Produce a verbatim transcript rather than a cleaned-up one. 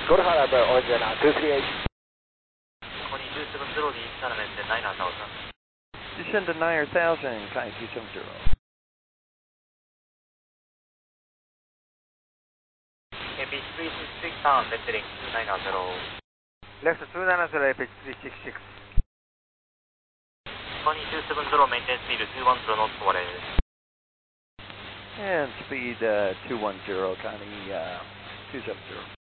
Go to hot air, origin uh, two three eight. Connie two seven zero, the East Element at nine thousand. Descend to nine thousand, Connie two seven zero. A P H three six six down, left heading two nine zero. Left two nine zero, A P H three six six. Connie two seven zero, maintain speed two one zero knots for it. And speed uh, two one zero, Connie uh, two seven zero.